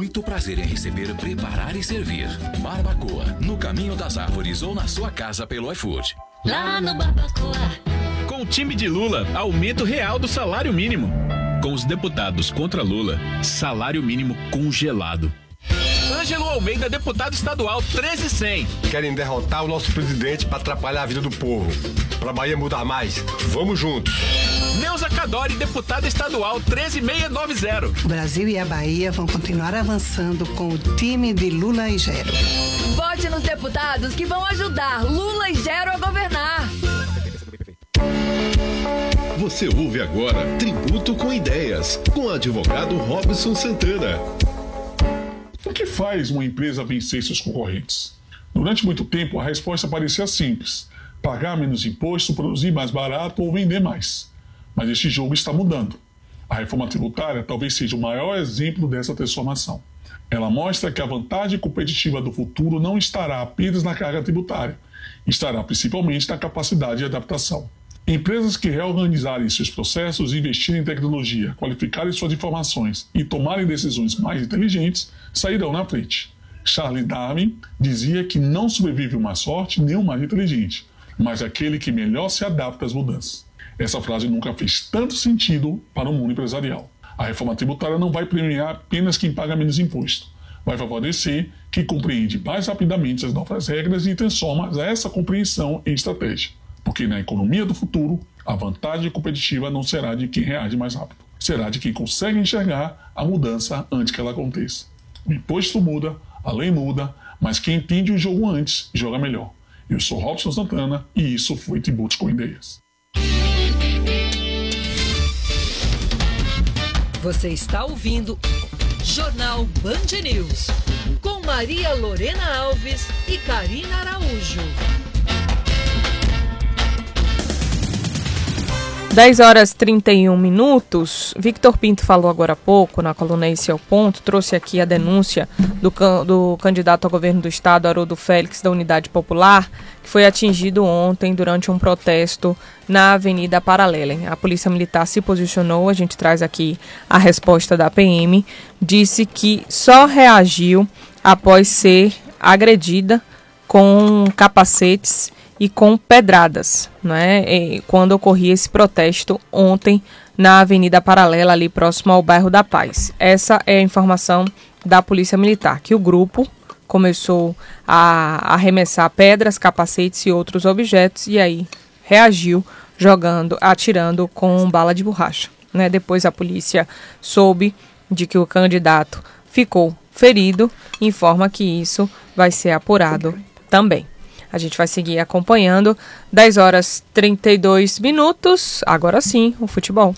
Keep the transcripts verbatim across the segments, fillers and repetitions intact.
muito prazer em receber, preparar e servir. Barbacoa, no Caminho das Árvores ou na sua casa pelo iFood. Lá no Barbacoa. Com o time de Lula, aumento real do salário mínimo. Com os deputados contra Lula, salário mínimo congelado. Ângelo Almeida, deputado estadual treze mil e cem. Querem derrotar o nosso presidente para atrapalhar a vida do povo. Para a Bahia mudar mais. Vamos juntos. Neuza Cadori, deputada estadual treze mil seiscentos e noventa. O Brasil e a Bahia vão continuar avançando com o time de Lula e Gero. Vote nos deputados que vão ajudar Lula e Gero a governar. Você ouve agora Tributo com Ideias, com o advogado Robson Santana. O que faz uma empresa vencer seus concorrentes? Durante muito tempo, a resposta parecia simples: pagar menos imposto, produzir mais barato ou vender mais. Mas este jogo está mudando. A reforma tributária talvez seja o maior exemplo dessa transformação. Ela mostra que a vantagem competitiva do futuro não estará apenas na carga tributária, estará principalmente na capacidade de adaptação. Empresas que reorganizarem seus processos, investirem em tecnologia, qualificarem suas informações e tomarem decisões mais inteligentes, sairão na frente. Charles Darwin dizia que não sobrevive o mais forte nem o mais inteligente, mas aquele que melhor se adapta às mudanças. Essa frase nunca fez tanto sentido para o mundo empresarial. A reforma tributária não vai premiar apenas quem paga menos imposto. Vai favorecer quem compreende mais rapidamente as novas regras e transforma essa compreensão em estratégia. Porque na economia do futuro, a vantagem competitiva não será de quem reage mais rápido. Será de quem consegue enxergar a mudança antes que ela aconteça. O imposto muda, a lei muda, mas quem entende o jogo antes, joga melhor. Eu sou Robson Santana e isso foi Tributos com Ideias. Você está ouvindo Jornal Band News, com Maria Lorena Alves e Karina Araújo. dez horas e trinta e um minutos. Victor Pinto falou agora há pouco, na coluna Esse é o Ponto, trouxe aqui a denúncia do, do candidato ao governo do estado, Haroldo Félix, da Unidade Popular, que foi atingido ontem durante um protesto na Avenida Paralela. A Polícia Militar se posicionou, a gente traz aqui a resposta da P M, disse que só reagiu após ser agredida com capacetes e com pedradas, né? E quando ocorria esse protesto ontem na Avenida Paralela, ali próximo ao bairro da Paz. Essa é a informação da Polícia Militar, que o grupo começou a arremessar pedras, capacetes e outros objetos e aí reagiu jogando, atirando com bala de borracha, né? Depois a polícia soube de que o candidato ficou ferido e informa que isso vai ser apurado também. A gente vai seguir acompanhando. dez horas e trinta e dois minutos. Agora sim, o futebol.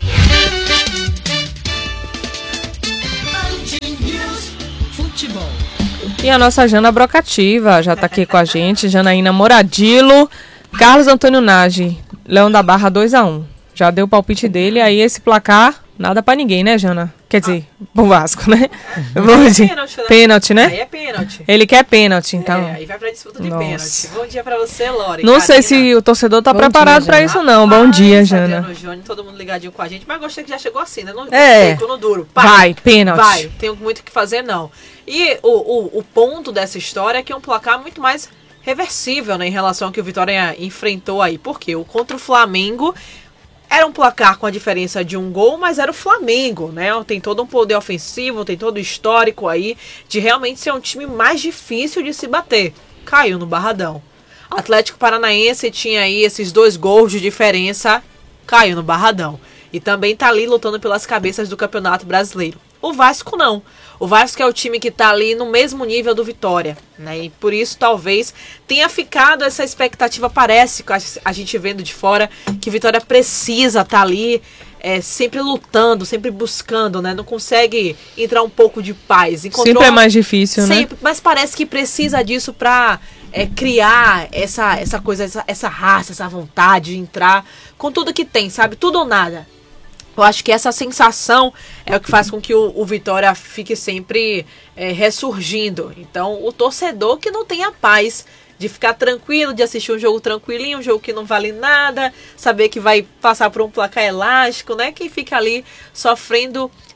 Futebol. E a nossa Jana Brocativa já está aqui com a gente. Janaína Moradilo. Carlos Antônio Nage, Leão da Barra dois a um. Já deu o palpite dele. Aí esse placar, nada pra ninguém, né, Jana? Quer dizer, pro Vasco, né? Bom dia. Pênalti, né? Pênalti, né? Aí é pênalti. Ele quer pênalti, então. É, aí vai pra disputa de Nossa. pênalti. Bom dia pra você, Lore. Não Karina. sei se o torcedor tá Bom preparado dia, pra Jana. isso, não. Bom dia, Ai, Jana. Fabiano Júnior, todo mundo ligadinho com a gente, mas gostei que já chegou assim, né? No, É. seco, no duro. Pá. Vai, pênalti. Vai, tenho muito o que fazer, não. E o, o, o ponto dessa história é que é um placar muito mais reversível, né, em relação ao que o Vitória enfrentou aí. Porque o contra o Flamengo era um placar com a diferença de um gol, mas era o Flamengo, né? Tem todo um poder ofensivo, tem todo o histórico aí de realmente ser um time mais difícil de se bater. Caiu no Barradão. Atlético Paranaense tinha aí esses dois gols de diferença, caiu no Barradão. E também tá ali lutando pelas cabeças do Campeonato Brasileiro. O Vasco não. O Vasco é o time que tá ali no mesmo nível do Vitória, né? E por isso talvez tenha ficado essa expectativa, parece, a gente vendo de fora, que Vitória precisa estar tá ali é, sempre lutando, sempre buscando, né? Não consegue entrar um pouco de paz. Encontrou, sempre é mais difícil, sempre, né? Mas parece que precisa disso pra é, criar essa, essa coisa, essa, essa raça, essa vontade de entrar com tudo que tem, sabe? Tudo ou nada. Eu acho que essa sensação é o que faz com que o, o Vitória fique sempre é, ressurgindo. Então, o torcedor que não tem a paz de ficar tranquilo, de assistir um jogo tranquilinho, um jogo que não vale nada, saber que vai passar por um placar elástico, né? Quem fica ali sofrendo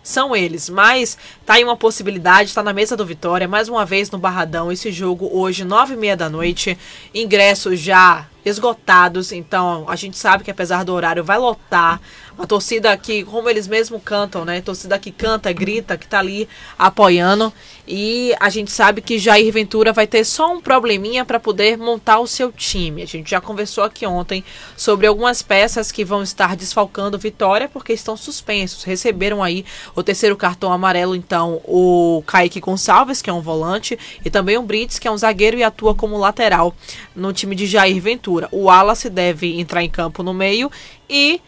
são eles. Mas tá aí uma possibilidade, tá na mesa do Vitória, mais uma vez no Barradão, esse jogo hoje, nove e meia da noite, ingressos já esgotados, então a gente sabe que apesar do horário vai lotar. A torcida aqui, como eles mesmos cantam, né? A torcida que canta, grita, que tá ali apoiando. E a gente sabe que Jair Ventura vai ter só um probleminha para poder montar o seu time. A gente já conversou aqui ontem sobre algumas peças que vão estar desfalcando Vitória porque estão suspensos. Receberam aí o terceiro cartão amarelo, então, o Kaique Gonçalves, que é um volante, e também o Brits, que é um zagueiro e atua como lateral no time de Jair Ventura. O Wallace deve entrar em campo no meio e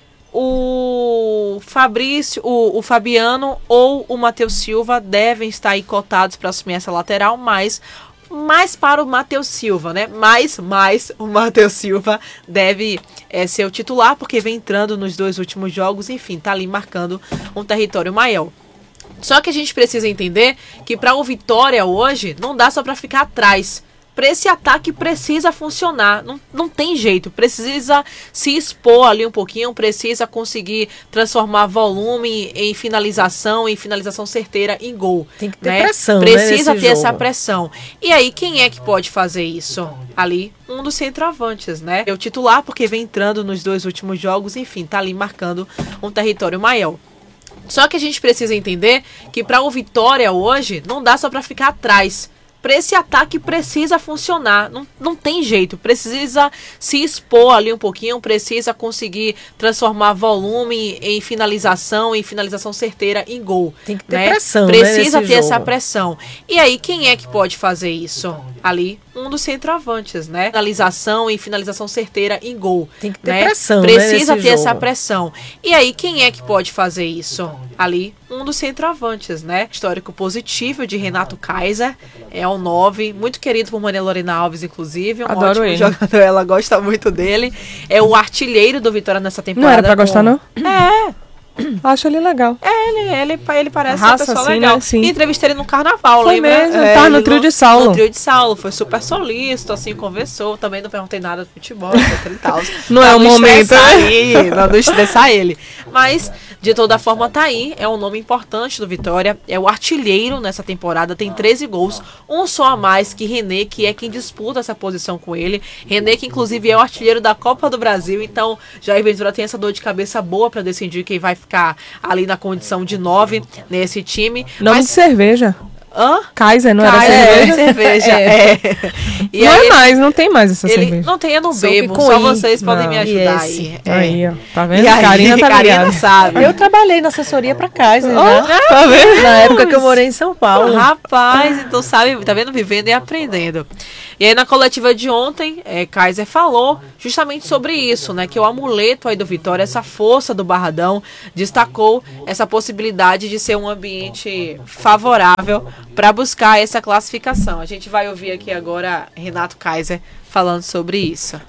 o Fabrício, o, o Fabiano ou o Matheus Silva devem estar aí cotados para assumir essa lateral, mas mais para o Matheus Silva, né? Mais, mais o Matheus Silva deve é, ser o titular, porque vem entrando nos dois últimos jogos, enfim, tá ali marcando um território maior. Só que a gente precisa entender que para o Vitória hoje não dá só para ficar atrás. Para esse ataque precisa funcionar, não, não tem jeito, precisa se expor ali um pouquinho, precisa conseguir transformar volume em finalização, em finalização certeira em gol. Tem que ter né? pressão, Precisa né, ter jogo. essa pressão. E aí, quem é que pode fazer isso? Ali, um dos centroavantes, né? É o titular, porque vem entrando nos dois últimos jogos, enfim, tá ali marcando um território maior. Só que a gente precisa entender que para o Vitória hoje não dá só para ficar atrás. Para esse ataque precisa funcionar, não, não tem jeito, precisa se expor ali um pouquinho, precisa conseguir transformar volume em finalização, em finalização certeira em gol. Tem que ter né? pressão, Precisa né, ter jogo. essa pressão. E aí, quem é que pode fazer isso? Ali, um dos centroavantes, né? Finalização e finalização certeira em gol. Tem que ter né? pressão, Precisa né, ter jogo. essa pressão. E aí, quem é que pode fazer isso? Ali, um dos centroavantes, né? Histórico positivo de Renato Kaiser, é o nove, muito querido por Maria Lorena Alves, inclusive. Um Adoro ótimo ele. jogador, ela gosta muito dele. É o artilheiro do Vitória nessa temporada. Não era pra com- gostar, não? É, Acho ele legal. é, ele, ele, ele parece Raça, uma pessoa assim, legal. né? Sim. Entrevistei ele no carnaval, Foi lembra? mesmo, tá no ele trio de Saulo. No trio de Saulo, foi super solícito, assim, conversou. Também não perguntei nada do futebol, etc e tal. Não Pra é o momento, estressar né? ele, Não, não estressar ele. Mas, de toda forma, tá aí. É um nome importante do Vitória. É o artilheiro nessa temporada, tem treze gols. Um só a mais que René, que é quem disputa essa posição com ele. René, que inclusive é o artilheiro da Copa do Brasil. Então, Jair Ventura tem essa dor de cabeça boa pra decidir quem vai ficar ali na condição de nove nesse time. Nome Mas, de cerveja. hã? Kaiser, não Kaiser, era cerveja? cerveja. É. é. E Não aí é ele- mais, não tem mais essa Ele cerveja. não tem, eu não Só bebo. que Só com vocês I. podem Não. me ajudar Yes. aí. É. Aí, ó. Tá vendo? E aí, Karina tá Karina ligada. sabe. Eu trabalhei na assessoria para Kaiser, Ó, né? tá vendo? Na época que eu morei em São Paulo. Rapaz, então sabe, tá vendo? Vivendo e aprendendo. E aí na coletiva de ontem, é, Kaiser falou justamente sobre isso, né? Que o amuleto aí do Vitória, essa força do Barradão, destacou essa possibilidade de ser um ambiente favorável para buscar essa classificação. A gente vai ouvir aqui agora Renato Kaiser falando sobre isso.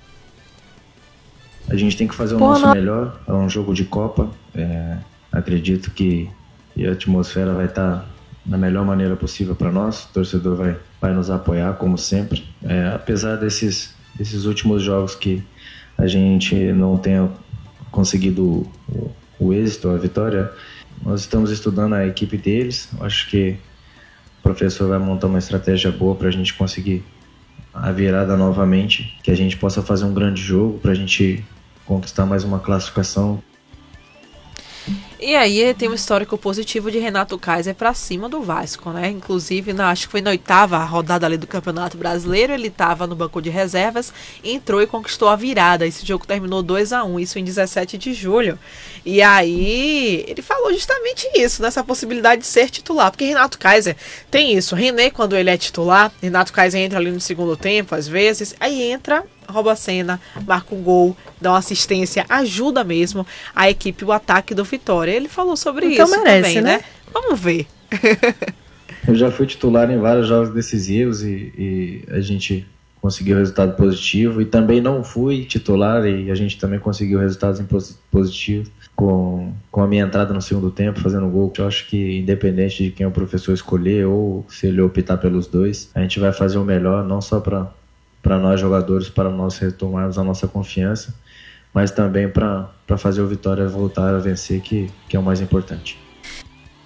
A gente tem que fazer o Pô, nosso não- melhor. É um jogo de Copa. É, acredito que, que a atmosfera vai estar da melhor maneira possível para nós. O torcedor vai, vai nos apoiar, como sempre. É, apesar desses, desses últimos jogos que a gente não tenha conseguido o, o êxito, a vitória, nós estamos estudando a equipe deles. Acho que o professor vai montar uma estratégia boa para a gente conseguir a virada novamente, que a gente possa fazer um grande jogo para a gente conquistar mais uma classificação. E aí tem um histórico positivo de Renato Kaiser pra cima do Vasco, né? Inclusive, na, acho que foi na oitava rodada ali do Campeonato Brasileiro, ele tava no banco de reservas, entrou e conquistou a virada. Esse jogo terminou dois a um, isso em dezessete de julho. E aí ele falou justamente isso, nessa possibilidade de ser titular, porque Renato Kaiser tem isso. René, quando ele é titular, Renato Kaiser entra ali no segundo tempo, às vezes, aí entra, rouba a cena, marca um gol, dá uma assistência, ajuda mesmo a equipe, o ataque do Vitória. Ele falou sobre Então isso merece, também, né? né? Vamos ver. Eu já fui titular em vários jogos decisivos e, e a gente conseguiu resultado positivo, e também não fui titular e a gente também conseguiu resultados impos- positivos com, com a minha entrada no segundo tempo, fazendo gol. Eu acho que independente de quem o professor escolher ou se ele optar pelos dois, a gente vai fazer o melhor, não só para para nós jogadores, para nós retomarmos a nossa confiança, mas também para fazer o Vitória voltar a vencer, que, que é o mais importante.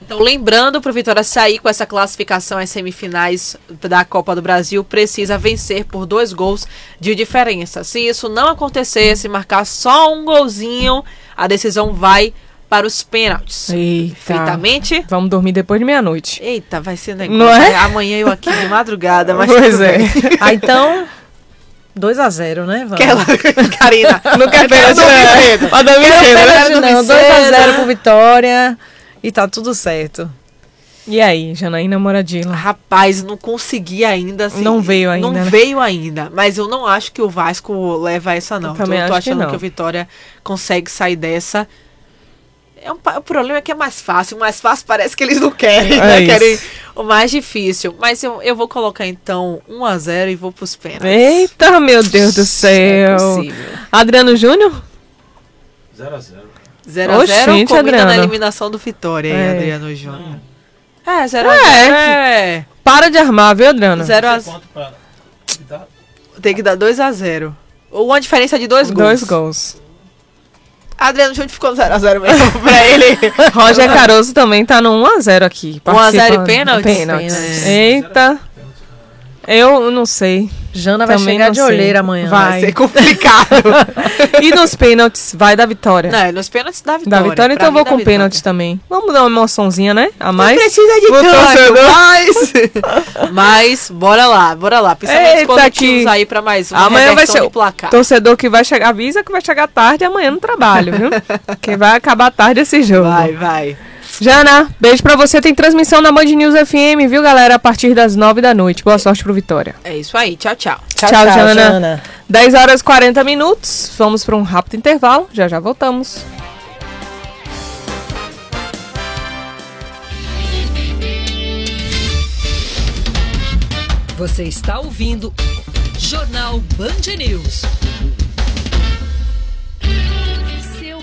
Então, lembrando, para o Vitória sair com essa classificação às semifinais da Copa do Brasil, precisa vencer por dois gols de diferença. Se isso não acontecer, se marcar só um golzinho, a decisão vai para os pênaltis. Eita. Perfeitamente. Vamos dormir depois de meia-noite. Eita, vai ser negócio. Não é? Amanhã eu aqui de madrugada, mas pois é. Ah, então, dois a zero, né? Vamos. Aquela, Karina. Não quer pênalti, não. Pode dormir cedo, né? Não, dois a zero pro Vitória e tá tudo certo. E aí, Janaína Moradilla? Rapaz, não consegui ainda. Assim, não veio ainda. Não né? veio ainda. Mas eu não acho que o Vasco leva essa, não. Eu também eu tô acho que achando não. que o Vitória consegue sair dessa. É um, o problema é que é mais fácil. O mais fácil parece que eles não querem, É né? isso. Querem o mais difícil. Mas eu, eu vou colocar então um a zero e vou pros pênaltis. Eita, meu Deus do céu. É possível. Adriano Júnior? zero a zero. zero a zero Oxente, combina Adriano. na eliminação do Vitória, hein, É. Adriano Júnior? É, zero a É. zero. É. Para de armar, viu, Adriano? zero a zero. Tem que dar dois a zero. Ou uma diferença de dois gols. Dois gols. Adriano Júnior ficou no zero a zero mesmo pra ele. Roger Caroso também tá no um a zero aqui. um a zero e participando. pênaltis? Pênaltis. Pênaltis. Eita. Eu não sei. Jana vai Também chegar não de sei. olheira amanhã. Vai. Vai ser complicado. E nos pênaltis, vai da vitória. Não, nos pênaltis da Da vitória. vitória, então Pra eu vou mim, com da pênaltis também. Vamos dar uma emoçãozinha, né? A mais. Não precisa de O tanto, torcedor. mas... mas, bora lá, bora lá. Pensamos Eita, positivos que- aí pra mais uma Amanhã vai reversão ser de placar. torcedor que vai chegar, avisa que vai chegar tarde amanhã no trabalho, viu? Que vai acabar tarde esse jogo. Vai, vai. Jana, beijo pra você. Tem transmissão na Band News F M, viu, galera? A partir das nove da noite. Boa sorte pro Vitória. É isso aí, tchau, tchau. Tchau, Jana. dez horas e quarenta minutos. Vamos para um rápido intervalo. Já já voltamos. Você está ouvindo Jornal Band News. Seu...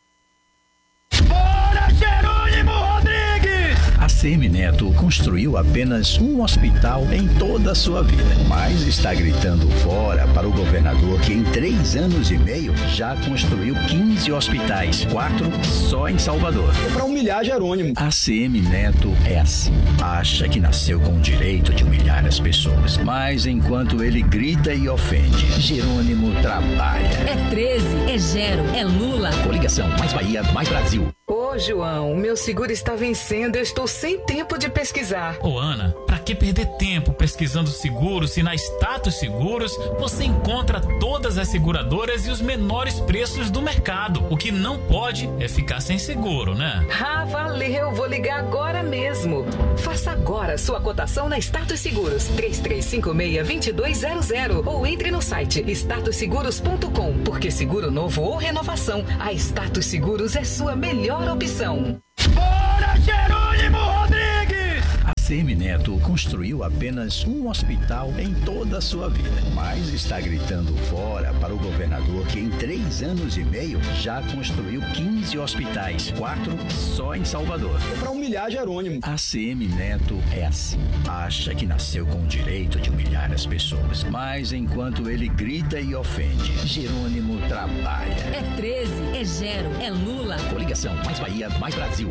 A Semineto construiu apenas um hospital em toda a sua vida, mas está gritando fora para o governador que em três anos e meio já construiu quinze hospitais, quatro só em Salvador. É pra humilhar Jerônimo. A Semineto é assim. Acha que nasceu com o direito de humilhar as pessoas, mas enquanto ele grita e ofende, Jerônimo trabalha. É treze, é Gero, é Lula. Coligação Mais Bahia, Mais Brasil. Ô, João, o meu seguro está vencendo, eu estou sem tempo de pesquisar. Ô, Ana, pra que perder tempo pesquisando seguros se na Status Seguros você encontra todas as seguradoras e os menores preços do mercado? O que não pode é ficar sem seguro, né? Ah, valeu, vou ligar agora mesmo. Faça agora sua cotação na Status Seguros, três três cinco seis, dois dois zero zero, ou entre no site status seguros ponto com, porque seguro novo ou renovação, a Status Seguros é sua melhor opção. Bora, Jerônimo Rodrigues! A Semineto construiu apenas um hospital em toda a sua vida, mas está gritando fora para o governador que em três anos e meio já construiu quinze hospitais, quatro só em Salvador. É pra humilhar Jerônimo. A Semineto é assim. Acha que nasceu com o direito de humilhar as pessoas, mas enquanto ele grita e ofende, Jerônimo trabalha. É treze, é Gero, é Lula. Coligação Mais Bahia, Mais Brasil.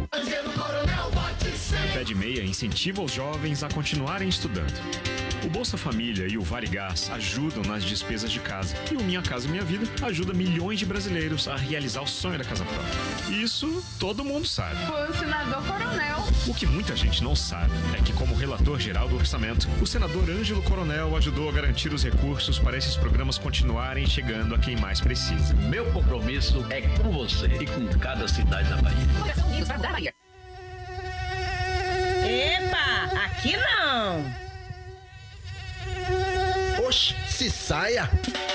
O Pé de Meia incentiva os jovens a continuarem estudando. O Bolsa Família e o Vale Gás ajudam nas despesas de casa. E o Minha Casa Minha Vida ajuda milhões de brasileiros a realizar o sonho da casa própria. Isso todo mundo sabe. Foi o senador Coronel. O que muita gente não sabe é que, como relator geral do orçamento, o senador Ângelo Coronel ajudou a garantir os recursos para esses programas continuarem chegando a quem mais precisa. Meu compromisso é com você e com cada cidade da Bahia. Epa, aqui não! Oxe, se saia!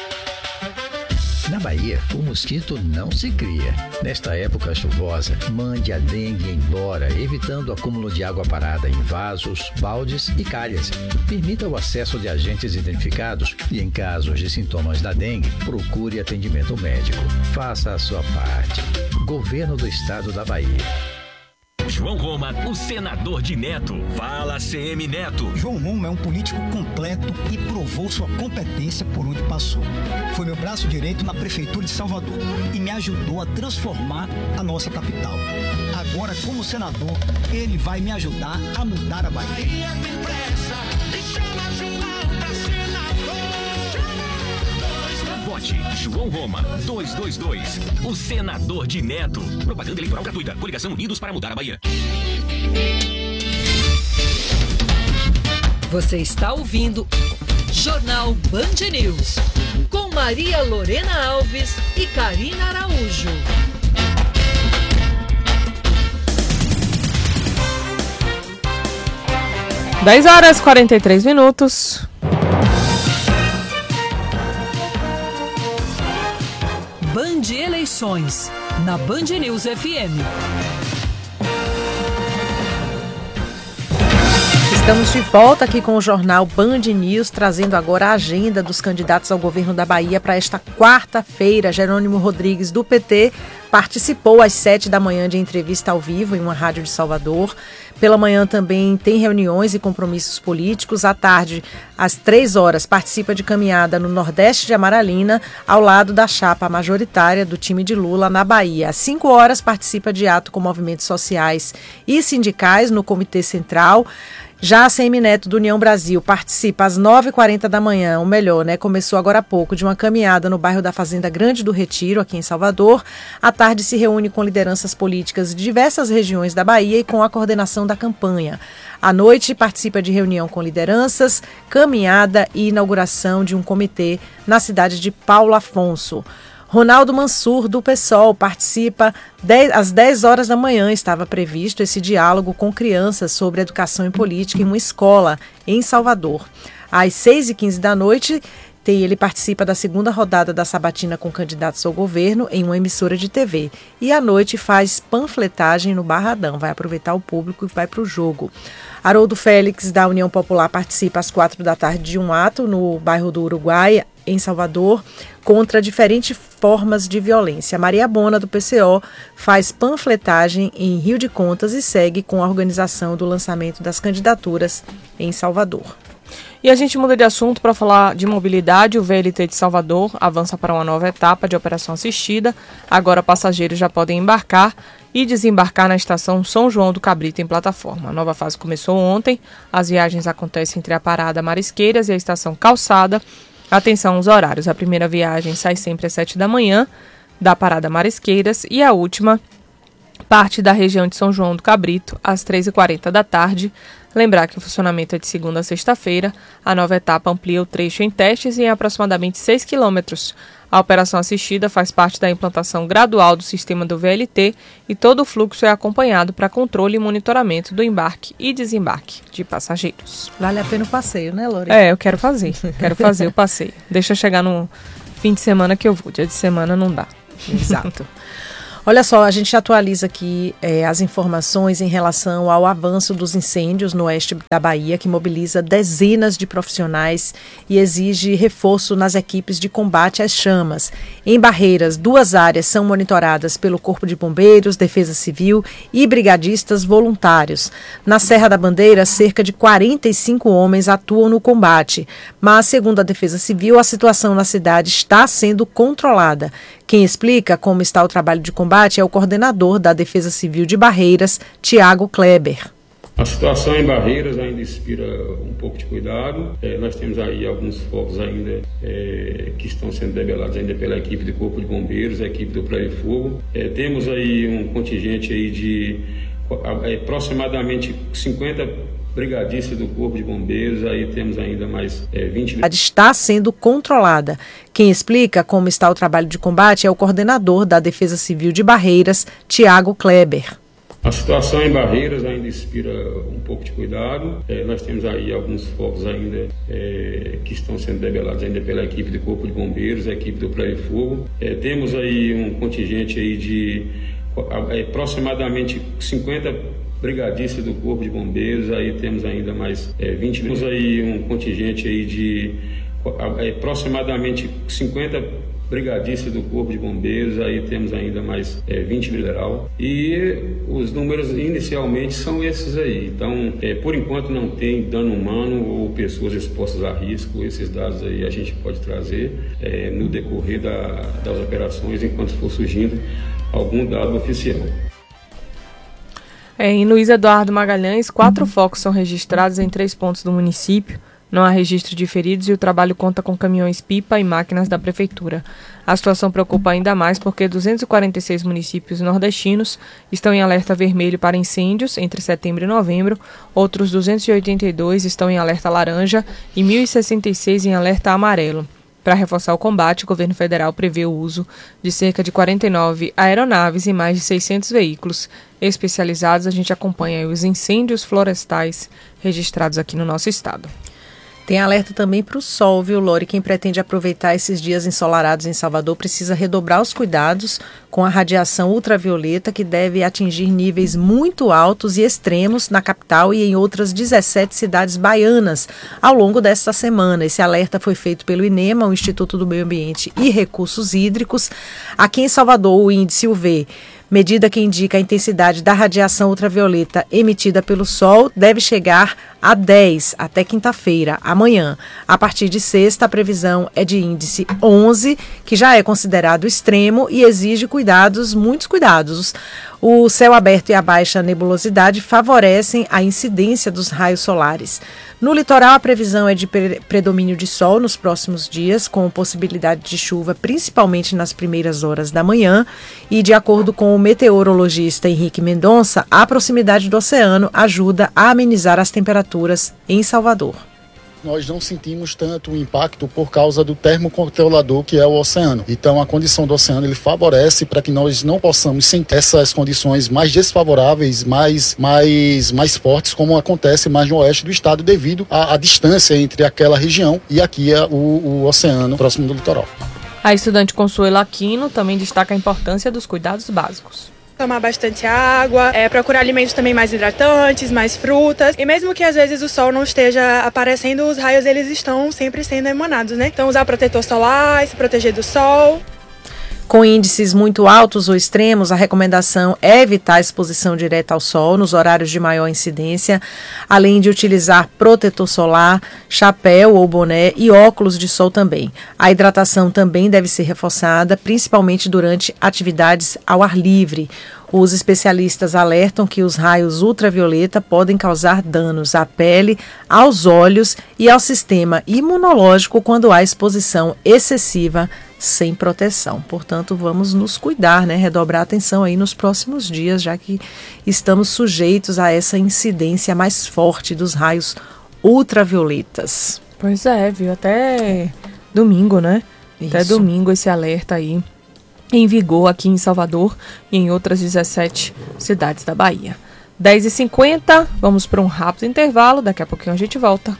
Na Bahia, o mosquito não se cria. Nesta época chuvosa, mande a dengue embora, evitando o acúmulo de água parada em vasos, baldes e calhas. Permita o acesso de agentes identificados e, em casos de sintomas da dengue, procure atendimento médico. Faça a sua parte. Governo do Estado da Bahia. João Roma, o senador de Neto. Fala, C M Neto. João Roma é um político completo e provou sua competência por onde passou. Foi meu braço direito na Prefeitura de Salvador e me ajudou a transformar a nossa capital. Agora, como senador, ele vai me ajudar a mudar a Bahia. Vote João Roma, duzentos e vinte e dois, o senador de Neto. Propaganda eleitoral gratuita. Coligação Unidos para mudar a Bahia. Você está ouvindo Jornal Band News, com Maria Lorena Alves e Karina Araújo. dez horas e quarenta e três minutos. Band Eleições, na Band News F M. Estamos de volta aqui com o jornal Band News, trazendo agora a agenda dos candidatos ao governo da Bahia para esta quarta-feira. Jerônimo Rodrigues, do P T, participou às sete da manhã de entrevista ao vivo em uma rádio de Salvador. Pela manhã também tem reuniões e compromissos políticos. À tarde, às três horas, participa de caminhada no Nordeste de Amaralina, ao lado da chapa majoritária do time de Lula na Bahia. Às cinco horas, participa de ato com movimentos sociais e sindicais no Comitê Central. Já a C M Neto do União Brasil participa às nove e quarenta da manhã, ou melhor, né, começou agora há pouco, de uma caminhada no bairro da Fazenda Grande do Retiro, aqui em Salvador. À tarde se reúne com lideranças políticas de diversas regiões da Bahia e com a coordenação da campanha. À noite participa de reunião com lideranças, caminhada e inauguração de um comitê na cidade de Paulo Afonso. Ronaldo Mansur, do PSOL, participa dez, às dez horas da manhã. Estava previsto esse diálogo com crianças sobre educação e política em uma escola em Salvador. Às seis e quinze da noite, tem, ele participa da segunda rodada da sabatina com candidatos ao governo em uma emissora de T V. E à noite faz panfletagem no Barradão. Vai aproveitar o público e vai para o jogo. Haroldo Félix, da União Popular, participa às quatro da tarde de um ato no bairro do Uruguai, em Salvador, contra diferentes formas de violência. Maria Bona, do P C O, faz panfletagem em Rio de Contas e segue com a organização do lançamento das candidaturas em Salvador. E a gente muda de assunto para falar de mobilidade. O V L T de Salvador avança para uma nova etapa de operação assistida. Agora passageiros já podem embarcar e desembarcar na estação São João do Cabrito em plataforma. A nova fase começou ontem. As viagens acontecem entre a parada Marisqueiras e a estação Calçada. Atenção aos horários. A primeira viagem sai sempre às sete da manhã, da parada Marisqueiras, e a última parte da região de São João do Cabrito, às três e quarenta da tarde. Lembrar que o funcionamento é de segunda a sexta-feira. A nova etapa amplia o trecho em testes em aproximadamente seis quilômetros. A operação assistida faz parte da implantação gradual do sistema do V L T e todo o fluxo é acompanhado para controle e monitoramento do embarque e desembarque de passageiros. Vale a pena o passeio, né, Lorena? É, eu quero fazer. Quero fazer o passeio. Deixa eu chegar no fim de semana que eu vou. Dia de semana não dá. Exato. Olha só, a gente atualiza aqui é, as informações em relação ao avanço dos incêndios no oeste da Bahia, que mobiliza dezenas de profissionais e exige reforço nas equipes de combate às chamas. Em Barreiras, duas áreas são monitoradas pelo Corpo de Bombeiros, Defesa Civil e brigadistas voluntários. Na Serra da Bandeira, cerca de quarenta e cinco homens atuam no combate, mas, segundo a Defesa Civil, a situação na cidade está sendo controlada. Quem explica como está o trabalho de combate é o coordenador da Defesa Civil de Barreiras, Tiago Kleber. A situação em Barreiras ainda inspira um pouco de cuidado. É, nós temos aí alguns focos ainda é, que estão sendo debelados ainda pela equipe do Corpo de Bombeiros, a equipe do Prédio Fogo. É, temos aí um contingente aí de é, aproximadamente cinquenta brigadistas do Corpo de Bombeiros, aí temos ainda mais é, vinte... Está sendo controlada. Quem explica como está o trabalho de combate é o coordenador da Defesa Civil de Barreiras, Tiago Kleber. A situação em Barreiras ainda inspira um pouco de cuidado. É, nós temos aí alguns focos ainda é, que estão sendo debelados ainda pela equipe do Corpo de Bombeiros, a equipe do Prédio Fogo. É, temos aí um contingente aí de é, aproximadamente cinquenta brigadistas do Corpo de Bombeiros, aí temos ainda mais é, vinte... Temos aí um contingente aí de é, aproximadamente cinquenta brigadistas do Corpo de Bombeiros, aí temos ainda mais é, vinte federal, e os números inicialmente são esses aí. Então, é, por enquanto não tem dano humano ou pessoas expostas a risco. Esses dados aí a gente pode trazer é, no decorrer da, das operações, enquanto for surgindo algum dado oficial. É, em Luiz Eduardo Magalhães, quatro focos são registrados em três pontos do município. Não há registro de feridos e o trabalho conta com caminhões-pipa e máquinas da prefeitura. A situação preocupa ainda mais porque duzentos e quarenta e seis municípios nordestinos estão em alerta vermelho para incêndios entre setembro e novembro, outros duzentos e oitenta e dois estão em alerta laranja e mil e sessenta e seis em alerta amarelo. Para reforçar o combate, o governo federal prevê o uso de cerca de quarenta e nove aeronaves e mais de seiscentos veículos especializados. A gente acompanha os incêndios florestais registrados aqui no nosso estado. Tem alerta também para o sol, viu, Lore? Quem pretende aproveitar esses dias ensolarados em Salvador precisa redobrar os cuidados com a radiação ultravioleta, que deve atingir níveis muito altos e extremos na capital e em outras dezessete cidades baianas ao longo desta semana. Esse alerta foi feito pelo INEMA, o Instituto do Meio Ambiente e Recursos Hídricos. Aqui em Salvador, o índice U V, medida que indica a intensidade da radiação ultravioleta emitida pelo sol, deve chegar a dez até quinta-feira, amanhã. A partir de sexta, a previsão é de índice onze, que já é considerado extremo e exige cuidados, muitos cuidados. O céu aberto e a baixa nebulosidade favorecem a incidência dos raios solares. No litoral, a previsão é de predomínio de sol nos próximos dias, com possibilidade de chuva, principalmente nas primeiras horas da manhã. E, de acordo com o meteorologista Henrique Mendonça, a proximidade do oceano ajuda a amenizar as temperaturas em Salvador. Nós não sentimos tanto o impacto por causa do termocontrolador que é o oceano. Então a condição do oceano ele favorece para que nós não possamos sentir essas condições mais desfavoráveis, mais, mais, mais fortes, como acontece mais no oeste do estado, devido à, à distância entre aquela região e aqui é o, o oceano próximo do litoral. A estudante Consuelo Aquino também destaca a importância dos cuidados básicos. Tomar bastante água, é, procurar alimentos também mais hidratantes, mais frutas. E mesmo que às vezes o sol não esteja aparecendo, os raios eles estão sempre sendo emanados, né? Então usar protetor solar, se proteger do sol. Com índices muito altos ou extremos, a recomendação é evitar a exposição direta ao sol nos horários de maior incidência, além de utilizar protetor solar, chapéu ou boné e óculos de sol também. A hidratação também deve ser reforçada, principalmente durante atividades ao ar livre. Os especialistas alertam que os raios ultravioleta podem causar danos à pele, aos olhos e ao sistema imunológico quando há exposição excessiva sem proteção. Portanto, vamos nos cuidar, né? Redobrar a atenção aí nos próximos dias, já que estamos sujeitos a essa incidência mais forte dos raios ultravioletas. Pois é, viu? Até domingo, né? Isso. Até domingo esse alerta aí em vigor aqui em Salvador e em outras dezessete cidades da Bahia. dez e cinquenta, vamos para um rápido intervalo, daqui a pouquinho a gente volta.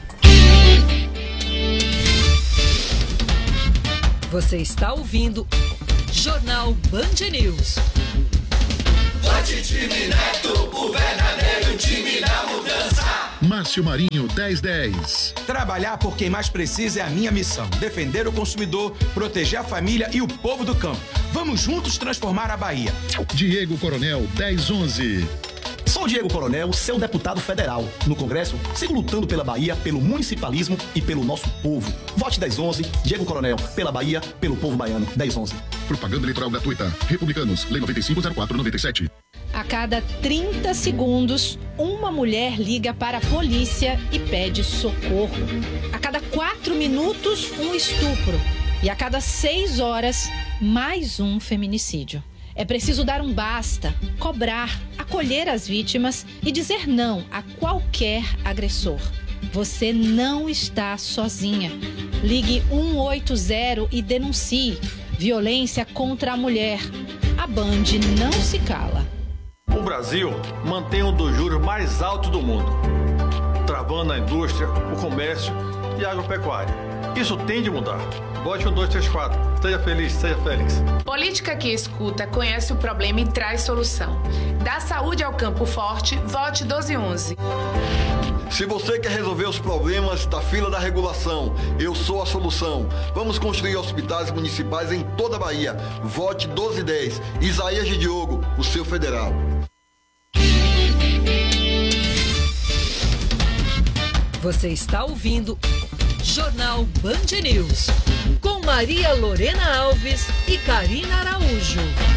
Você está ouvindo Jornal Band News. Vote time Neto, o verdadeiro time da mudança. Márcio Marinho, dez dez. Trabalhar por quem mais precisa é a minha missão. Defender o consumidor, proteger a família e o povo do campo. Vamos juntos transformar a Bahia. Diego Coronel, dez onze. Sou Diego Coronel, seu deputado federal. No Congresso, sigo lutando pela Bahia, pelo municipalismo e pelo nosso povo. Vote dez onze, Diego Coronel, pela Bahia, pelo povo baiano, dez onze. Propaganda eleitoral gratuita. Republicanos, Lei noventa e cinco zero quatro noventa e sete. A cada trinta segundos, uma mulher liga para a polícia e pede socorro. A cada quatro minutos, um estupro. E a cada seis horas, mais um feminicídio. É preciso dar um basta, cobrar, acolher as vítimas e dizer não a qualquer agressor. Você não está sozinha. Ligue um oito zero e denuncie violência contra a mulher. A Band não se cala. O Brasil mantém um dos juros mais altos do mundo, travando a indústria, o comércio e agropecuária. Isso tem de mudar. Vote um, dois, três, quatro. Seja feliz, seja Félix. Política que escuta, conhece o problema e traz solução. Dá saúde ao campo forte, vote doze onze. Se você quer resolver os problemas da fila da regulação, eu sou a solução. Vamos construir hospitais municipais em toda a Bahia. Vote doze dez. Isaías de Diogo, o seu federal. Você está ouvindo Jornal Band News, com Maria Lorena Alves e Karina Araújo.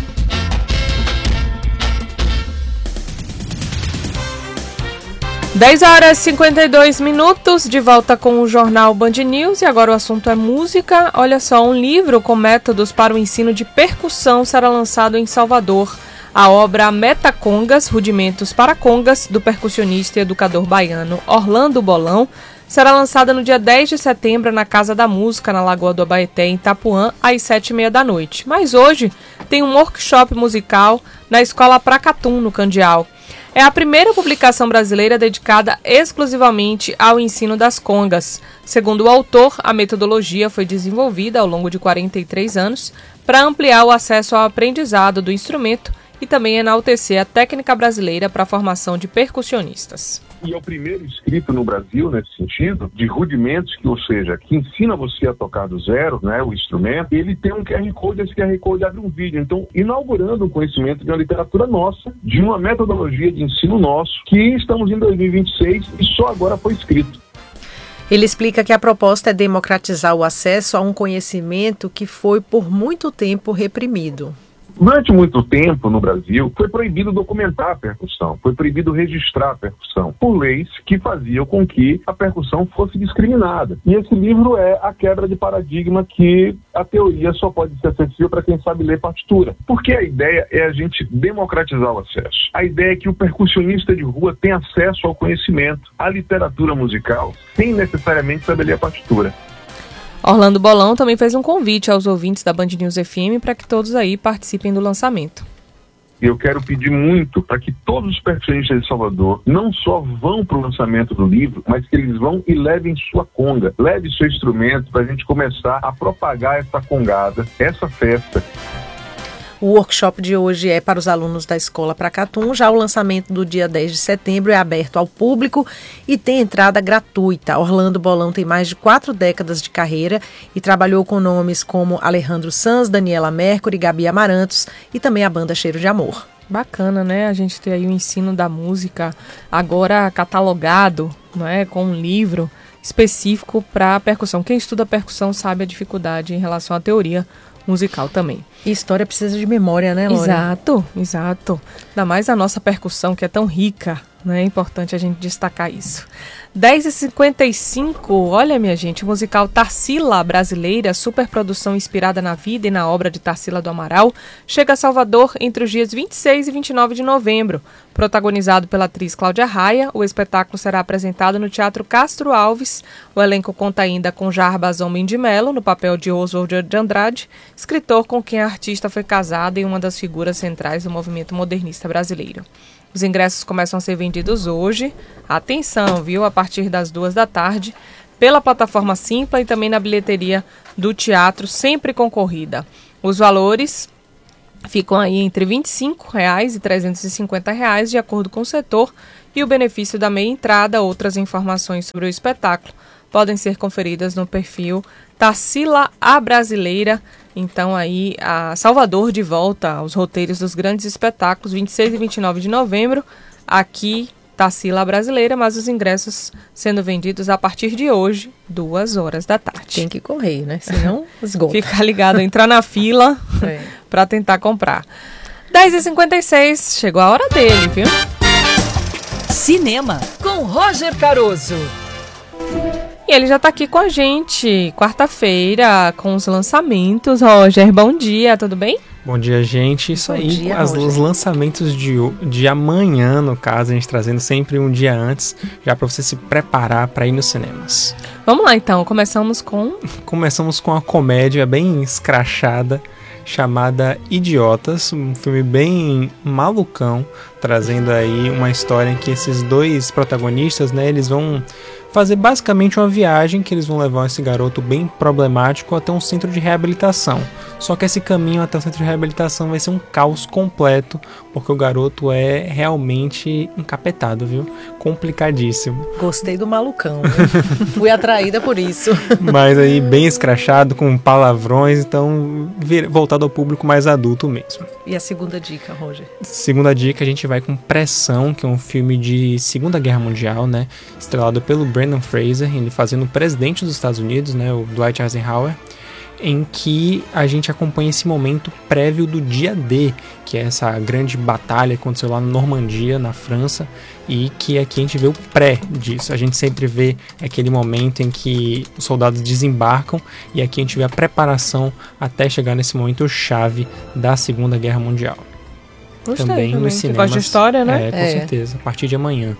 dez horas e cinquenta e dois minutos, de volta com o Jornal Band News, e agora o assunto é música. Olha só, um livro com métodos para o ensino de percussão será lançado em Salvador. A obra Metacongas, Rudimentos para Congas, do percussionista e educador baiano Orlando Bolão, será lançada no dia dez de setembro na Casa da Música, na Lagoa do Abaeté, em Itapuã, às sete e meia da noite. Mas hoje tem um workshop musical na Escola Pracatum, no Candial. É a primeira publicação brasileira dedicada exclusivamente ao ensino das congas. Segundo o autor, a metodologia foi desenvolvida ao longo de quarenta e três anos para ampliar o acesso ao aprendizado do instrumento e também enaltecer a técnica brasileira para a formação de percussionistas. E é o primeiro escrito no Brasil, nesse sentido, de rudimentos, que, ou seja, que ensina você a tocar do zero, né, o instrumento, e ele tem um Q R Code, esse Q R Code abre um vídeo. Então, inaugurando um conhecimento de uma literatura nossa, de uma metodologia de ensino nosso, que estamos em dois mil e vinte e seis e só agora foi escrito. Ele explica que a proposta é democratizar o acesso a um conhecimento que foi por muito tempo reprimido. Durante muito tempo no Brasil foi proibido documentar a percussão, foi proibido registrar a percussão, por leis que faziam com que a percussão fosse discriminada. E esse livro é a quebra de paradigma, que a teoria só pode ser acessível para quem sabe ler partitura. Porque a ideia é a gente democratizar o acesso. A ideia é que o percussionista de rua tenha acesso ao conhecimento, à literatura musical, sem necessariamente saber ler a partitura. Orlando Bolão também fez um convite aos ouvintes da Band News F M para que todos aí participem do lançamento. Eu quero pedir muito para que todos os percussionistas de Salvador não só vão para o lançamento do livro, mas que eles vão e levem sua conga, leve seu instrumento para a gente começar a propagar essa congada, essa festa. O workshop de hoje é para os alunos da Escola Pracatum. Já o lançamento do dia dez de setembro é aberto ao público e tem entrada gratuita. Orlando Bolão tem mais de quatro décadas de carreira e trabalhou com nomes como Alejandro Sanz, Daniela Mercury, Gabi Amarantos e também a banda Cheiro de Amor. Bacana, né? A gente ter aí o ensino da música agora catalogado, não é? Com um livro específico para percussão. Quem estuda percussão sabe a dificuldade em relação à teoria musical também. E história precisa de memória, né, Laura? Exato, exato. Ainda mais a nossa percussão, que é tão rica, né? É importante a gente destacar isso. dez e cinquenta e cinco, olha, minha gente, o musical Tarsila Brasileira, superprodução inspirada na vida e na obra de Tarsila do Amaral, chega a Salvador entre os dias vinte e seis e vinte e nove de novembro. Protagonizado pela atriz Cláudia Raia, o espetáculo será apresentado no Teatro Castro Alves. O elenco conta ainda com Jarbas Homem de Melo, no papel de Oswald de Andrade, escritor com quem a artista foi casada e uma das figuras centrais do movimento modernista brasileiro. Os ingressos começam a ser vendidos hoje, atenção, viu, a partir das duas da tarde, pela plataforma Simpla e também na bilheteria do teatro, sempre concorrida. Os valores ficam aí entre vinte e cinco reais e trezentos e cinquenta reais, de acordo com o setor, e o benefício da meia entrada. Outras informações sobre o espetáculo podem ser conferidas no perfil Tarsila a Brasileira. Então aí, a Salvador de volta aos roteiros dos grandes espetáculos, vinte e seis e vinte e nove de novembro, aqui Tarsila Brasileira, mas os ingressos sendo vendidos a partir de hoje, duas horas da tarde. Tem que correr, né? Senão esgota. Ficar ligado, entrar na fila é. para tentar comprar. dez e cinquenta e seis, chegou a hora dele, viu? Cinema, com Roger Caroso. E ele já está aqui com a gente, quarta-feira, com os lançamentos. Roger, bom dia, tudo bem? Bom dia, gente. Isso bom aí, dia, as, os lançamentos de, de amanhã, no caso, a gente trazendo sempre um dia antes, já para você se preparar para ir nos cinemas. Vamos lá, então. Começamos com... Começamos com uma comédia bem escrachada, chamada Idiotas, um filme bem malucão, trazendo aí uma história em que esses dois protagonistas, né, eles vão fazer basicamente uma viagem que eles vão levar esse garoto bem problemático até um centro de reabilitação. Só que esse caminho até o centro de reabilitação vai ser um caos completo, porque o garoto é realmente encapetado, viu? Complicadíssimo. Gostei do malucão, viu? Fui atraída por isso. Mas aí bem escrachado, com palavrões, então voltado ao público mais adulto mesmo. E a segunda dica, Roger? Segunda dica, a gente vai com Pressão, que é um filme de Segunda Guerra Mundial, né? Estrelado pelo Brendan Fraser, ele fazendo o presidente dos Estados Unidos, né? O Dwight Eisenhower, em que a gente acompanha esse momento prévio do dia D, que é essa grande batalha que aconteceu lá na Normandia, na França, e que aqui a gente vê o pré disso. A gente sempre vê aquele momento em que os soldados desembarcam, e aqui a gente vê a preparação até chegar nesse momento chave da Segunda Guerra Mundial. Gostei também, também nos cinemas. Gosta de história, né? É, com é. certeza, a partir de amanhã.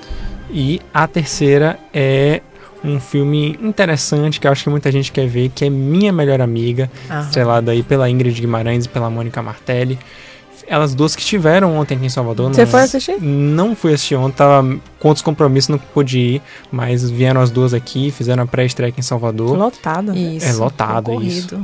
E a terceira é um filme interessante que eu acho que muita gente quer ver, que é Minha Melhor Amiga, ah. estrelado aí pela Ingrid Guimarães e pela Mônica Martelli. Elas duas que estiveram ontem aqui em Salvador. Você não, foi assistir? Não fui assistir ontem, tava com outros compromissos, não pude ir, mas vieram as duas aqui, fizeram a pré-estreia aqui em Salvador. Lotado. Isso. É lotado, isso.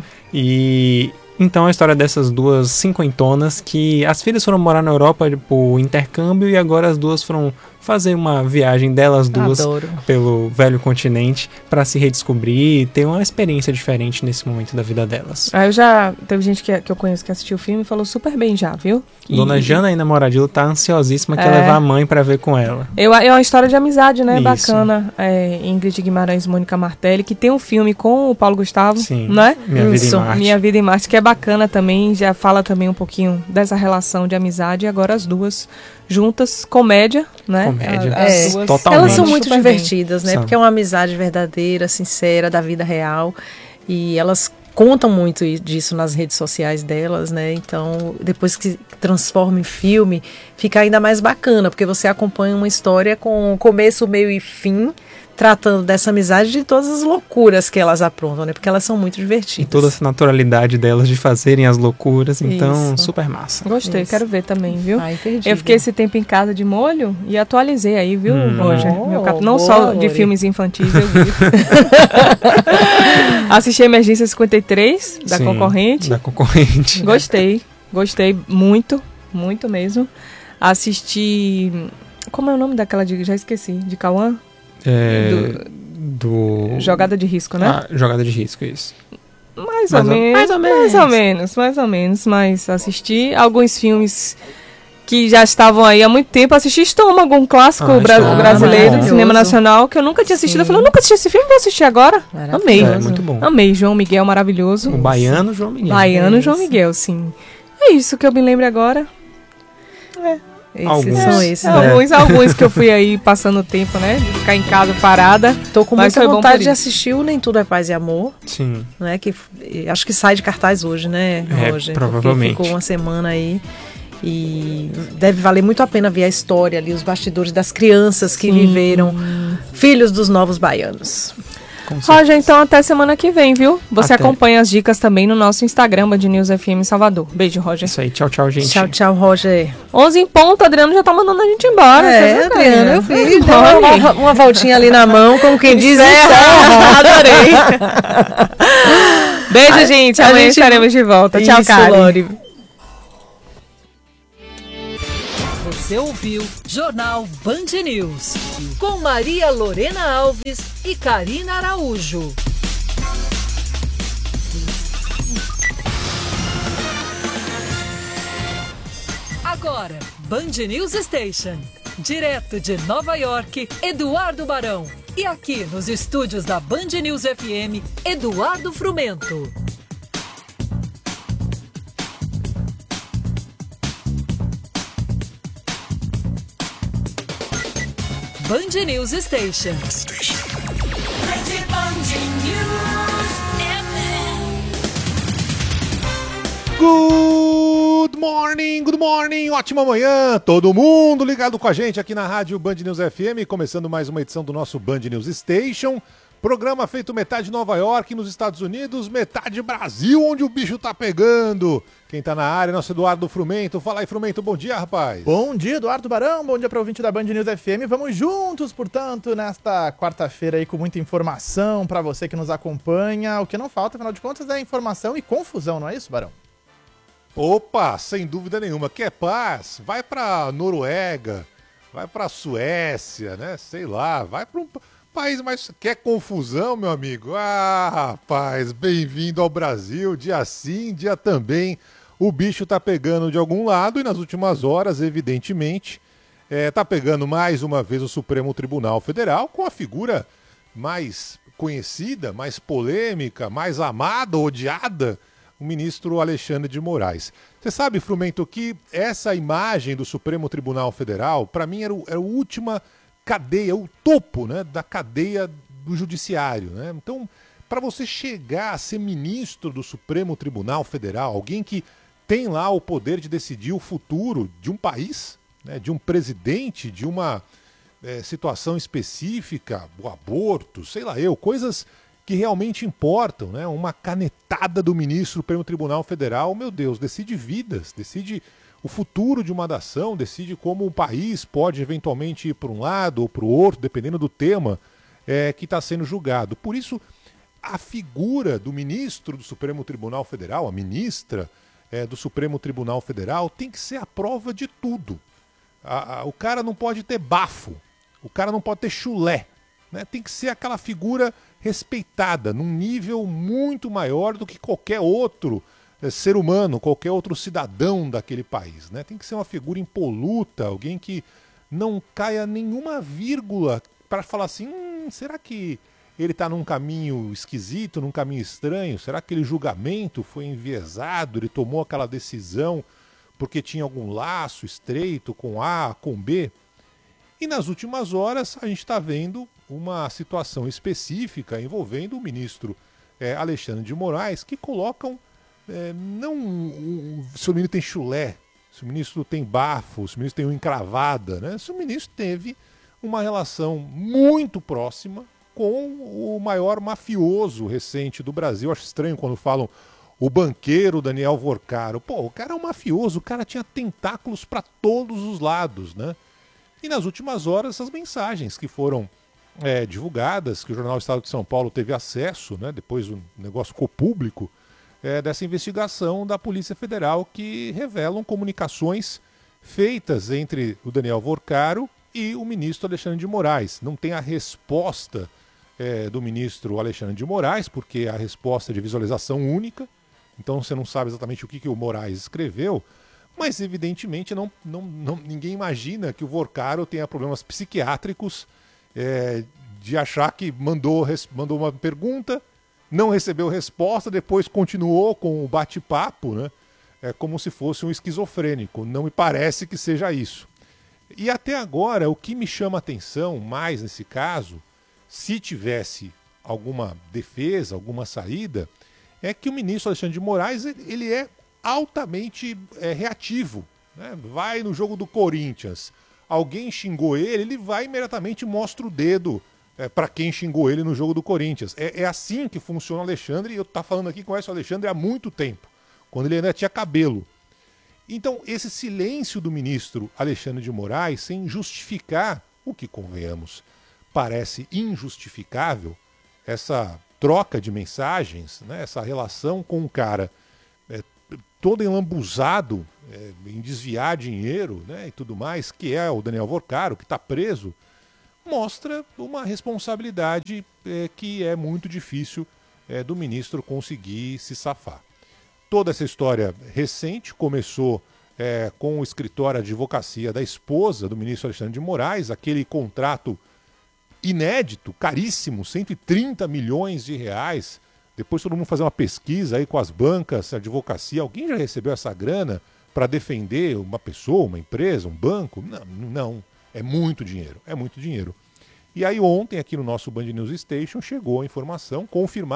E então a história dessas duas cinquentonas que as filhas foram morar na Europa por intercâmbio e agora as duas foram fazer uma viagem delas duas Adoro. pelo velho continente para se redescobrir e ter uma experiência diferente nesse momento da vida delas. Ah, eu já teve gente que, que eu conheço que assistiu o filme e falou super bem já, viu? Dona e, Jana aí na Moradilo tá ansiosíssima, é, quer levar a mãe para ver com ela. Eu, é uma história de amizade, né? Isso. Bacana. É, Ingrid Guimarães e Mônica Martelli, que tem um filme com o Paulo Gustavo, Sim, né? Minha Vida em Marte. Minha Vida em Marte, que é bacana também, já fala também um pouquinho dessa relação de amizade e agora as duas juntas, comédia, né? Comédia, é, duas, totalmente. Elas são muito divertidas, né? São. Porque é uma amizade verdadeira, sincera, da vida real. E elas contam muito disso nas redes sociais delas, né? Então, depois que transforma em filme, fica ainda mais bacana, porque você acompanha uma história com começo, meio e fim, tratando dessa amizade de todas as loucuras que elas aprontam, né? Porque elas são muito divertidas. E toda essa naturalidade delas de fazerem as loucuras, então Isso. super massa. Gostei, Isso. quero ver também, viu? Ah, entendi. Eu fiquei esse tempo em casa de molho e atualizei aí, viu, Hum. Roger? Oh, Meu cap... Não boa, só Lori. de filmes infantis, eu vi. Assisti Emergência cinquenta e três, da Sim, concorrente. Da concorrente. Gostei, gostei muito, muito mesmo. Assisti... Como é o nome daquela de... Já esqueci, de Cauã? É... Do... Do... Jogada de Risco, né? Ah, Jogada de Risco, isso. Mais, Mais ou, ou- menos, mais ou menos. mais ou menos, mais ou menos, mas assisti alguns filmes que já estavam aí há muito tempo. Assisti Estômago, um clássico Ah, bra- Estômago. brasileiro Ah, do cinema maravilhoso. nacional, que eu nunca tinha assistido. Sim. Eu falei, eu nunca assisti esse filme, vou assistir agora. Maravilhoso. Amei. É, muito bom. Amei, João Miguel, maravilhoso. O baiano João Miguel. Baiano Isso. João Miguel, sim. É isso que eu me lembro agora. Esses Alguns. são esses, É, né? alguns, alguns que eu fui aí passando o tempo, né? De ficar em casa parada. Tô com Mas muita foi bom vontade por de isso. assistir o Nem Tudo é Paz e Amor, Sim. né? Que eh, acho que sai de cartaz hoje, né, É, Roger? provavelmente. Porque ficou uma semana aí. E deve valer muito a pena ver a história ali, os bastidores das crianças que Sim. viveram, filhos dos novos baianos. Com certeza. Roger, então até semana que vem, viu? Você Até. acompanha as dicas também no nosso Instagram, Band News F M Salvador. Beijo, Roger. Isso aí, tchau, tchau, gente. Tchau, tchau, Roger. onze em ponto, Adriano já tá mandando a gente embora. É, você viu, Adriana, eu Karina? vi. Deu Olha. uma, uma voltinha ali na mão, como quem diz. Encerra. Adorei. Beijo, A- gente. a Amanhã gente- estaremos de volta. Tchau, Isso, Karen. Lori. Você ouviu Jornal Band News com Maria Lorena Alves e Karina Araújo. Agora, Band News Station. Direto de Nova York, Eduardo Barão. E aqui nos estúdios da Band News F M, Eduardo Frumento. Band News Station. Good morning, good morning, ótima manhã, todo mundo ligado com a gente aqui na rádio Band News F M, começando mais uma edição do nosso Band News Station, Programa feito metade Nova York nos Estados Unidos, metade Brasil, onde o bicho tá pegando. Quem tá na área é nosso Eduardo Frumento. Fala aí, Frumento, bom dia, rapaz. Bom dia, Eduardo Barão, bom dia para o ouvinte da Band News F M. Vamos juntos, portanto, nesta quarta-feira aí com muita informação para você que nos acompanha. O que não falta, afinal de contas, é informação e confusão, não é isso, Barão? Opa, sem dúvida nenhuma. Quer paz? Vai pra Noruega, vai pra Suécia, né? Sei lá, vai pra um país, mas quer confusão, meu amigo? Ah, rapaz, bem-vindo ao Brasil, dia sim, dia também. O bicho tá pegando de algum lado e nas últimas horas, evidentemente, é, tá pegando mais uma vez o Supremo Tribunal Federal com a figura mais conhecida, mais polêmica, mais amada, odiada, o ministro Alexandre de Moraes. Você sabe, Frumento, que essa imagem do Supremo Tribunal Federal, para mim, era, o, era a última cadeia, o topo, né, da cadeia do judiciário, né? Então, para você chegar a ser ministro do Supremo Tribunal Federal, alguém que tem lá o poder de decidir o futuro de um país, né, de um presidente, de uma é, situação específica, o aborto, sei lá eu, coisas que realmente importam, né? Uma canetada do ministro do Supremo Tribunal Federal, meu Deus, decide vidas, decide o futuro de uma nação, decide como o país pode eventualmente ir para um lado ou para o outro, dependendo do tema é, que está sendo julgado. Por isso, a figura do ministro do Supremo Tribunal Federal, a ministra é, do Supremo Tribunal Federal, tem que ser a prova de tudo. A, a, o cara não pode ter bafo, o cara não pode ter chulé, né? Tem que ser aquela figura respeitada, num nível muito maior do que qualquer outro ser humano, qualquer outro cidadão daquele país, né? Tem que ser uma figura impoluta, alguém que não caia nenhuma vírgula para falar assim, hum, será que ele está num caminho esquisito, num caminho estranho? Será que aquele julgamento foi enviesado? Ele tomou aquela decisão porque tinha algum laço estreito com A, com B? E nas últimas horas a gente está vendo uma situação específica envolvendo o ministro é, Alexandre de Moraes, que colocam É, não um, se o ministro tem chulé, se o ministro tem bafo, se o ministro tem uma encravada, né? Se o ministro teve uma relação muito próxima com o maior mafioso recente do Brasil. Eu acho estranho quando falam o banqueiro Daniel Vorcaro. Pô, o cara é um mafioso, o cara tinha tentáculos para todos os lados, né? E nas últimas horas, essas mensagens que foram é, divulgadas, que o Jornal Estado de São Paulo teve acesso, né? Depois o negócio ficou público, É, dessa investigação da Polícia Federal, que revelam comunicações feitas entre o Daniel Vorcaro e o ministro Alexandre de Moraes. Não tem a resposta é, do ministro Alexandre de Moraes, porque a resposta é de visualização única, então você não sabe exatamente o que, que o Moraes escreveu, mas evidentemente não, não, não, ninguém imagina que o Vorcaro tenha problemas psiquiátricos é, de achar que mandou, mandou uma pergunta, não recebeu resposta, depois continuou com o bate-papo, né? É como se fosse um esquizofrênico. Não me parece que seja isso. E até agora, o que me chama atenção mais nesse caso, se tivesse alguma defesa, alguma saída, é que o ministro Alexandre de Moraes ele é altamente é, reativo, né? Vai no jogo do Corinthians, alguém xingou ele, ele vai imediatamente e mostra o dedo É, para quem xingou ele no jogo do Corinthians. É, é assim que funciona o Alexandre, e eu tô falando aqui com o Alexandre há muito tempo, quando ele ainda tinha cabelo. Então, esse silêncio do ministro Alexandre de Moraes, sem justificar o que, convenhamos, parece injustificável, essa troca de mensagens, né, essa relação com um cara é, todo enlambuzado é, em desviar dinheiro, né, e tudo mais, que é o Daniel Vorcaro, que está preso, mostra uma responsabilidade é, que é muito difícil é, do ministro conseguir se safar. Toda essa história recente começou é, com o escritório de advocacia da esposa do ministro Alexandre de Moraes, aquele contrato inédito, caríssimo, cento e trinta milhões de reais. Depois todo mundo fazer uma pesquisa aí com as bancas, a advocacia. Alguém já recebeu essa grana para defender uma pessoa, uma empresa, um banco? Não, não. É muito dinheiro, é muito dinheiro. E aí ontem, aqui no nosso Band News Station, chegou a informação confirmada